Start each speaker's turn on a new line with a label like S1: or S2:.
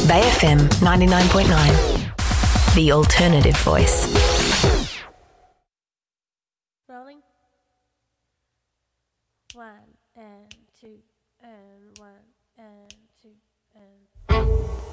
S1: Bay FM 99.9. The alternative voice.
S2: Rolling. 1 and 2 and 1 and 2 and